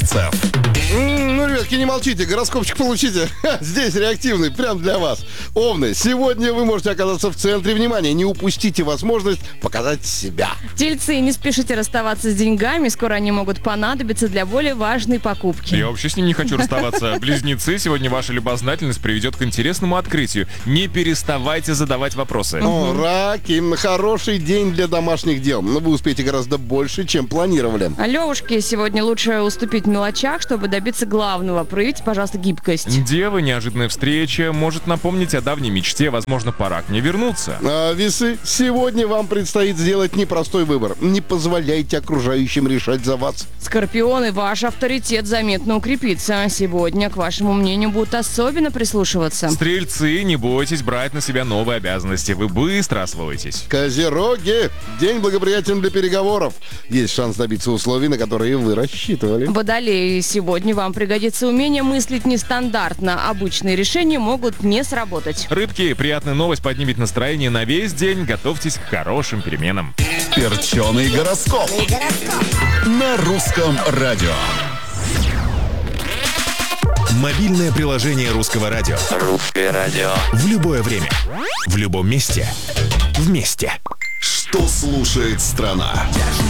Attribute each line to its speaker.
Speaker 1: Зайцев.
Speaker 2: Ну, ребятки, не молчите, гороскопчик получите. Здесь реактивный, прям для вас. Овны, сегодня вы можете оказаться в центре внимания. Не упустите возможность показать себя.
Speaker 3: Тельцы, не спешите расставаться с деньгами, скоро они могут понадобиться для более важной покупки.
Speaker 4: Я вообще с ним не хочу расставаться. Близнецы, сегодня ваша любознательность приведет к интересному открытию. Не переставайте задавать вопросы.
Speaker 2: О, раки, хороший день для домашних дел. Но вы успеете гораздо больше, чем планировали.
Speaker 3: А Левушки, сегодня лучше уступить в мелочах, чтобы добиться главного. Проявите, пожалуйста, гибкость.
Speaker 4: Девы, неожиданная встреча может напомнить о давней мечте. Возможно, пора к ней вернуться.
Speaker 2: А весы, сегодня вам предстоит сделать непростой выбор. Не позволяйте окружающим решать за вас.
Speaker 3: Скорпионы, ваш авторитет заметно укрепится. Сегодня к вашему мнению будут особенно прислушиваться.
Speaker 4: Стрельцы, не бойтесь брать на себя новые обязанности. Вы быстро освоитесь.
Speaker 2: Козероги, день благоприятен для переговоров. Есть шанс добиться условий, на которые вы рассчитывали.
Speaker 3: Водолеи, сегодня вам пригодится умение мыслить нестандартно. Обычные решения могут не сработать.
Speaker 4: Рыбки, приятная новость поднимет настроение на весь день. Готовьтесь к хорошим переменам.
Speaker 1: Перченый гороскоп. На русском радио. Мобильное приложение русского радио.
Speaker 5: Русское радио.
Speaker 1: В любое время. В любом месте. Вместе. Что слушает страна?